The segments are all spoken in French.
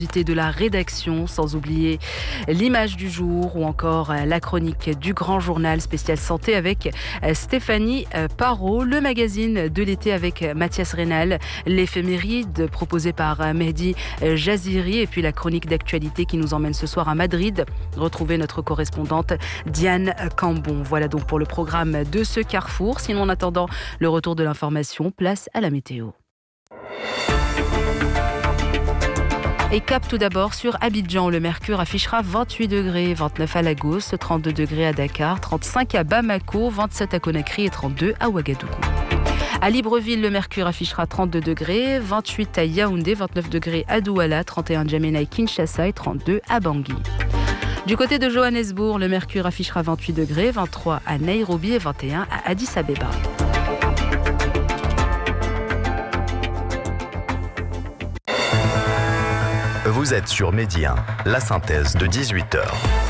De la rédaction, sans oublier l'image du jour ou encore la chronique du grand journal spécial santé avec Stéphanie Parot, le magazine de l'été avec Mathias Rénal, l'éphéméride proposée par Mehdi Jaziri et puis la chronique d'actualité qui nous emmène ce soir à Madrid. Retrouvez notre correspondante Diane Cambon. Voilà donc pour le programme de ce carrefour. Sinon, en attendant le retour de l'information, place à la météo. Et cap tout d'abord sur Abidjan. Le mercure affichera 28 degrés, 29 à Lagos, 32 degrés à Dakar, 35 à Bamako, 27 à Conakry et 32 à Ouagadougou. À Libreville, le mercure affichera 32 degrés, 28 à Yaoundé, 29 degrés à Douala, 31 à N'Djamena et Kinshasa et 32 à Bangui. Du côté de Johannesburg, le mercure affichera 28 degrés, 23 à Nairobi et 21 à Addis Abeba. Vous êtes sur Midi 1, la synthèse de 18h.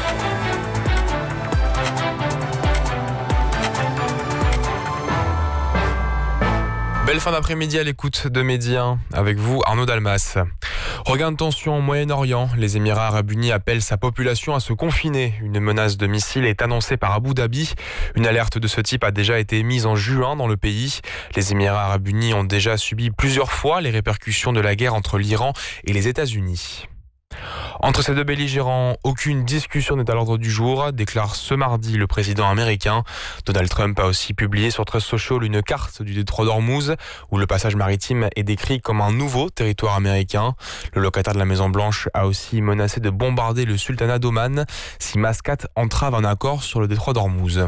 Belle fin d'après-midi à l'écoute de Midi 1, avec vous Arnaud Dalmas. Regain de tension au Moyen-Orient. Les Émirats Arabes Unis appellent sa population à se confiner. Une menace de missile est annoncée par Abu Dhabi. Une alerte de ce type a déjà été émise en juin dans le pays. Les Émirats Arabes Unis ont déjà subi plusieurs fois les répercussions de la guerre entre l'Iran et les États-Unis. Entre ces deux belligérants, aucune discussion n'est à l'ordre du jour, déclare ce mardi le président américain. Donald Trump a aussi publié sur Truth Social une carte du détroit d'Ormuz, où le passage maritime est décrit comme un nouveau territoire américain. Le locataire de la Maison-Blanche a aussi menacé de bombarder le sultanat d'Oman si Mascate entrave un accord sur le détroit d'Ormuz.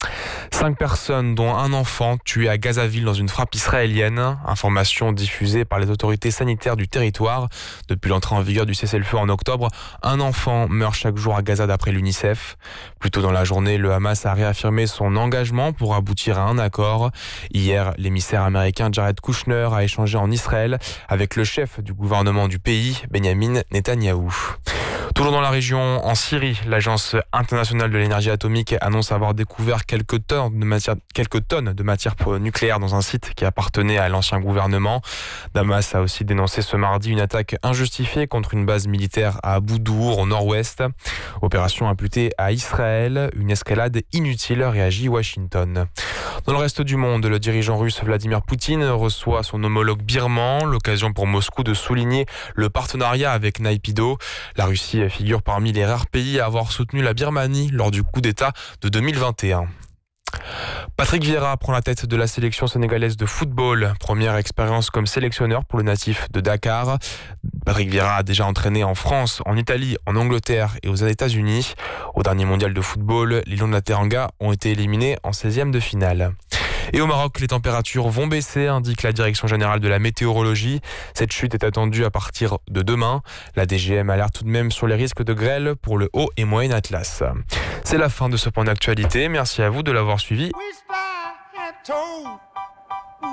5 personnes, dont un enfant, tués à Gazaville dans une frappe israélienne. Information diffusée par les autorités sanitaires du territoire. Depuis l'entrée en vigueur du cessez-le-feu en octobre, un enfant meurt chaque jour à Gaza d'après l'UNICEF. Plus tôt dans la journée, le Hamas a réaffirmé son engagement pour aboutir à un accord. Hier, l'émissaire américain Jared Kushner a échangé en Israël avec le chef du gouvernement du pays, Benyamin Netanyahou. Toujours dans la région, en Syrie, l'Agence internationale de l'énergie atomique annonce avoir découvert quelques tonnes de matière nucléaire dans un site qui appartenait à l'ancien gouvernement. Damas a aussi dénoncé ce mardi une attaque injustifiée contre une base militaire à Abu Dour au nord-ouest. Opération imputée à Israël, une escalade inutile, réagit Washington. Dans le reste du monde, le dirigeant russe Vladimir Poutine reçoit son homologue birman, l'occasion pour Moscou de souligner le partenariat avec Naypyidaw. La Russie figure parmi les rares pays à avoir soutenu la Birmanie lors du coup d'État de 2021. Patrick Vieira prend la tête de la sélection sénégalaise de football. Première expérience comme sélectionneur pour le natif de Dakar. Patrick Vieira a déjà entraîné en France, en Italie, en Angleterre et aux États-Unis. Au dernier mondial de football, les Lions de la Teranga ont été éliminés en 16e de finale. Et au Maroc, les températures vont baisser, indique la Direction générale de la météorologie. Cette chute est attendue à partir de demain. La DGM alerte tout de même sur les risques de grêle pour le Haut et Moyen Atlas. C'est la fin de ce point d'actualité. Merci à vous de l'avoir suivi.